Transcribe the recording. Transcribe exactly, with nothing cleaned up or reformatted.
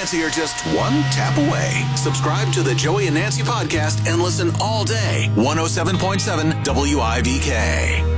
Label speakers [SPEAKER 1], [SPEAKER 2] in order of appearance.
[SPEAKER 1] Nancy are just one tap away. Subscribe to the Joey and Nancy podcast and listen all day. one oh seven point seven W I V K.